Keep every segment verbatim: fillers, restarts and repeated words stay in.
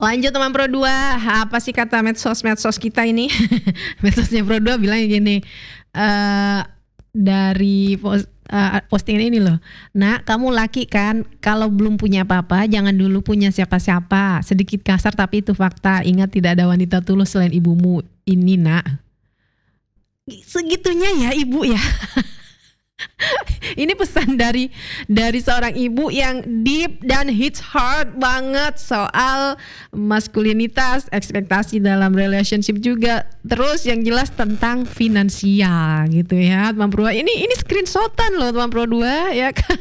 Lanjut teman Pro dua, apa sih kata medsos-medsos kita ini? Medsosnya Pro dua bilang gini, eh dari post, uh, postingan ini loh. Nak, kamu laki kan, kalau belum punya apa-apa jangan dulu punya siapa-siapa. Sedikit kasar tapi itu fakta. Ingat tidak ada wanita tulus selain ibumu ini, Nak. Segitunya ya ibu ya. Ini pesan dari dari seorang ibu yang deep dan hits hard banget soal maskulinitas, ekspektasi dalam relationship juga. Terus yang jelas tentang finansial gitu ya, teman Pro. Ini ini screenshotan loh teman Pro dua ya kan.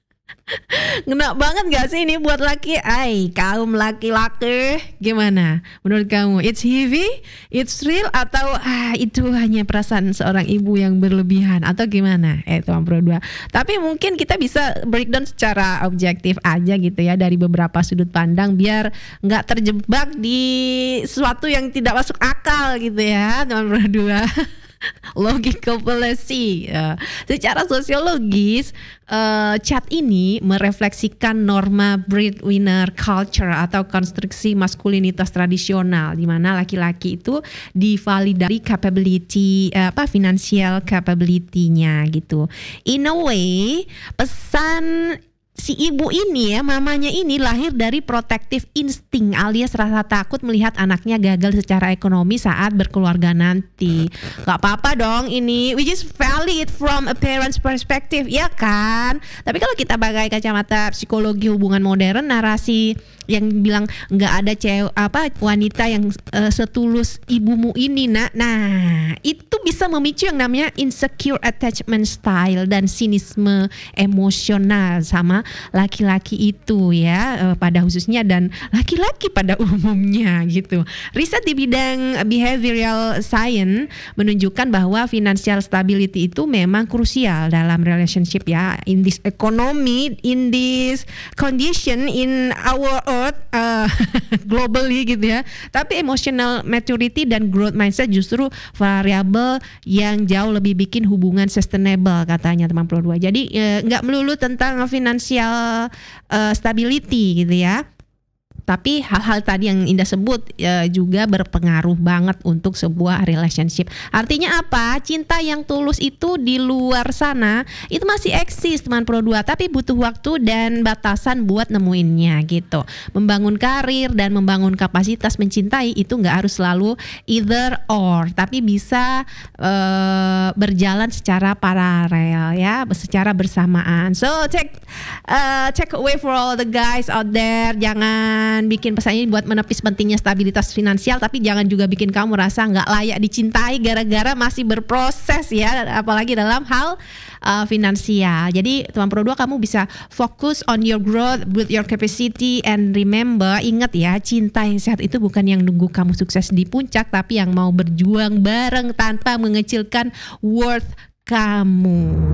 Ngena banget gak sih ini buat laki? Ay, kaum laki-laki gimana menurut kamu? It's heavy? It's real? Atau ah, itu hanya perasaan seorang ibu yang berlebihan? Atau gimana? Eh teman Pro dua. Tapi mungkin kita bisa breakdown secara objektif aja gitu ya, dari beberapa sudut pandang biar gak terjebak di sesuatu yang tidak masuk akal gitu ya teman Pro dua. Logical fallacy. Uh, secara sosiologis, uh, chat ini merefleksikan norma breadwinner culture atau konstruksi maskulinitas tradisional, di mana laki-laki itu divalidasi capability, uh, apa financial capability-nya gitu. In a way, pesan si ibu ini ya, mamanya ini lahir dari protective instinct alias rasa takut melihat anaknya gagal secara ekonomi saat berkeluarga nanti. Gak apa-apa dong ini, which is valid from a parent's perspective, ya kan? Tapi kalau kita pakai kacamata psikologi hubungan modern, narasi yang bilang nggak ada cewek apa wanita yang uh, setulus ibumu ini, nak. Nah, itu bisa memicu yang namanya insecure attachment style dan sinisme emosional sama laki-laki itu ya, uh, pada khususnya dan laki-laki pada umumnya gitu. Riset di bidang behavioral science menunjukkan bahwa financial stability itu memang krusial dalam relationship ya. In this economy, in this condition, in our earth, uh, globally gitu ya. Tapi emotional maturity dan growth mindset justru variabel yang jauh lebih bikin hubungan sustainable katanya teman Pro dua. Jadi nggak uh, melulu tentang financial Uh, stability gitu ya. Tapi hal-hal tadi yang Indah sebut e, juga berpengaruh banget untuk sebuah relationship. Artinya apa? Cinta yang tulus itu di luar sana itu masih eksis teman Pro dua, tapi butuh waktu dan batasan buat nemuinnya gitu. Membangun karir dan membangun kapasitas mencintai itu nggak harus selalu either or, tapi bisa e, berjalan secara paralel ya, secara bersamaan. So take uh, take away for all the guys out there, jangan bikin pesan ini buat menepis pentingnya stabilitas finansial, tapi jangan juga bikin kamu merasa nggak layak dicintai gara-gara masih berproses ya, apalagi dalam hal uh, finansial. Jadi teman Pro dua, kamu bisa fokus on your growth, build your capacity, and remember, ingat ya, cinta yang sehat itu bukan yang nunggu kamu sukses di puncak, tapi yang mau berjuang bareng tanpa mengecilkan worth kamu.